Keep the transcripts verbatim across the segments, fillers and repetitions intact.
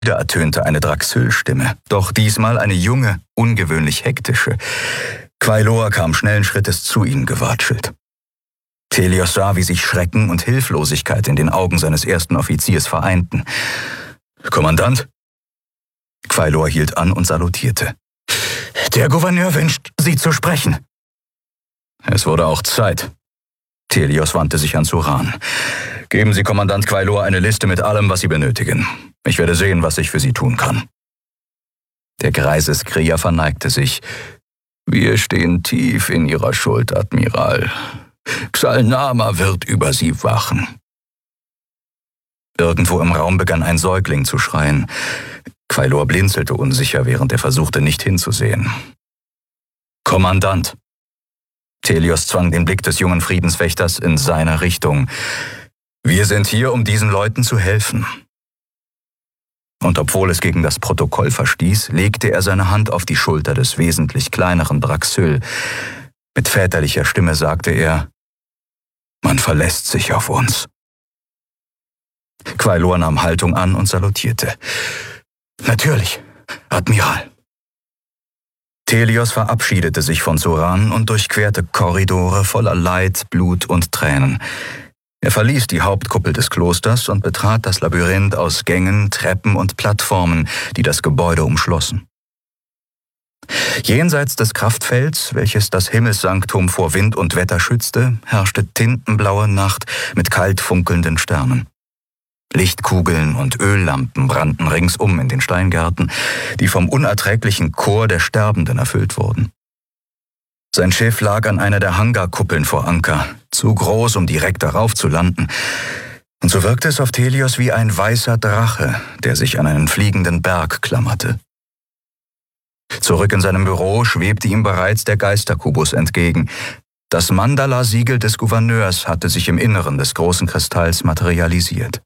Da ertönte eine Draxyl-Stimme, doch diesmal eine junge, ungewöhnlich hektische. Quailor kam schnellen Schrittes zu ihnen gewatschelt. Telios sah, wie sich Schrecken und Hilflosigkeit in den Augen seines ersten Offiziers vereinten. »Kommandant?« Quailor hielt an und salutierte. »Der Gouverneur wünscht, Sie zu sprechen.« Es wurde auch Zeit. Telios wandte sich an Suran. »Geben Sie Kommandant Quailor eine Liste mit allem, was Sie benötigen. Ich werde sehen, was ich für Sie tun kann.« Der greise Skrier verneigte sich. »Wir stehen tief in Ihrer Schuld, Admiral. Xal'Nama wird über Sie wachen.« Irgendwo im Raum begann ein Säugling zu schreien. Quailor blinzelte unsicher, während er versuchte, nicht hinzusehen. »Kommandant!« Telios zwang den Blick des jungen Friedenswächters in seine Richtung. »Wir sind hier, um diesen Leuten zu helfen.« Und obwohl es gegen das Protokoll verstieß, legte er seine Hand auf die Schulter des wesentlich kleineren Draxyl. Mit väterlicher Stimme sagte er, »Man verlässt sich auf uns.« Quailor nahm Haltung an und salutierte. »Natürlich, Admiral.« Telios verabschiedete sich von Suran und durchquerte Korridore voller Leid, Blut und Tränen. Er verließ die Hauptkuppel des Klosters und betrat das Labyrinth aus Gängen, Treppen und Plattformen, die das Gebäude umschlossen. Jenseits des Kraftfelds, welches das Himmelssanktum vor Wind und Wetter schützte, herrschte tintenblaue Nacht mit kalt funkelnden Sternen. Lichtkugeln und Öllampen brannten ringsum in den Steingärten, die vom unerträglichen Chor der Sterbenden erfüllt wurden. Sein Schiff lag an einer der Hangarkuppeln vor Anker, zu groß, um direkt darauf zu landen. Und so wirkte es auf Telios wie ein weißer Drache, der sich an einen fliegenden Berg klammerte. Zurück in seinem Büro schwebte ihm bereits der Geisterkubus entgegen. Das Mandala-Siegel des Gouverneurs hatte sich im Inneren des großen Kristalls materialisiert.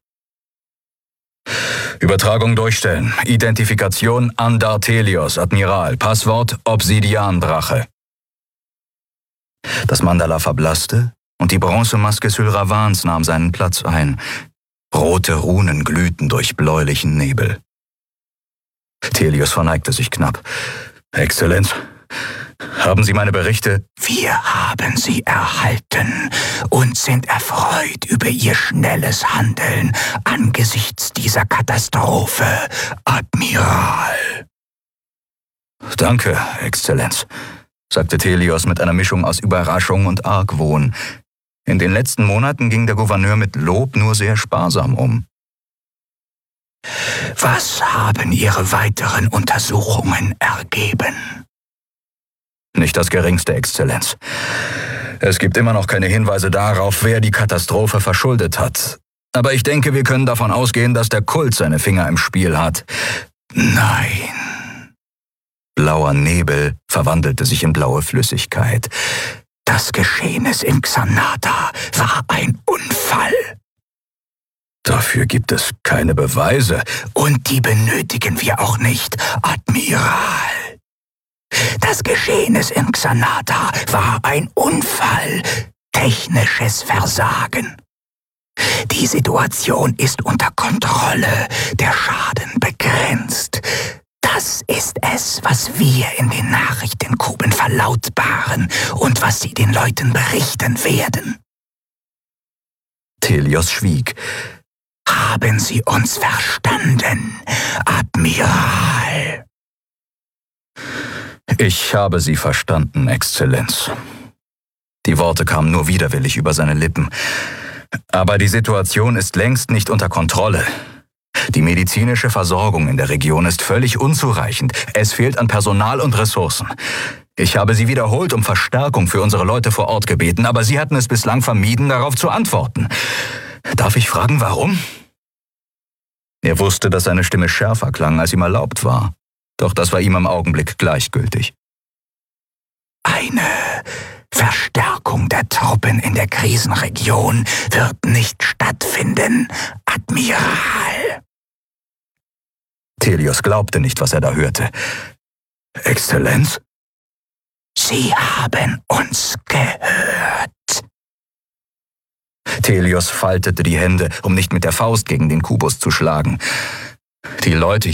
»Übertragung durchstellen. Identifikation Andar Telios, Admiral. Passwort Obsidiandrache.« Das Mandala verblasste und die Bronzemaske Sylravans nahm seinen Platz ein. Rote Runen glühten durch bläulichen Nebel. Telios verneigte sich knapp. »Exzellenz, haben Sie meine Berichte?« »Wir haben sie erhalten und sind erfreut über Ihr schnelles Handeln angesichts dieser Katastrophe, Admiral.« »Danke, Exzellenz«, sagte Telios mit einer Mischung aus Überraschung und Argwohn. In den letzten Monaten ging der Gouverneur mit Lob nur sehr sparsam um. »Was haben Ihre weiteren Untersuchungen ergeben?« »Nicht das geringste, Exzellenz. Es gibt immer noch keine Hinweise darauf, wer die Katastrophe verschuldet hat. Aber ich denke, wir können davon ausgehen, dass der Kult seine Finger im Spiel hat.« »Nein.« Blauer Nebel verwandelte sich in blaue Flüssigkeit. »Das Geschehnis in Xanata war ein Unfall.« »Dafür gibt es keine Beweise.« »Und die benötigen wir auch nicht, Admiral. Das Geschehnis in Xanata war ein Unfall, technisches Versagen. Die Situation ist unter Kontrolle, der Schaden begrenzt. Das ist es, was wir in den Nachrichtenkuben verlautbaren und was sie den Leuten berichten werden.« Telios schwieg. »Haben Sie uns verstanden, Admiral?« »Ich habe Sie verstanden, Exzellenz.« Die Worte kamen nur widerwillig über seine Lippen. »Aber die Situation ist längst nicht unter Kontrolle. Die medizinische Versorgung in der Region ist völlig unzureichend. Es fehlt an Personal und Ressourcen. Ich habe Sie wiederholt um Verstärkung für unsere Leute vor Ort gebeten, aber Sie hatten es bislang vermieden, darauf zu antworten. Darf ich fragen, warum?« Er wusste, dass seine Stimme schärfer klang, als ihm erlaubt war. Doch das war ihm im Augenblick gleichgültig. »Eine Verstärkung der Truppen in der Krisenregion wird nicht stattfinden, Admiral.« Telios glaubte nicht, was er da hörte. »Exzellenz?« »Sie haben uns gehört.« Telios faltete die Hände, um nicht mit der Faust gegen den Kubus zu schlagen. Die Leute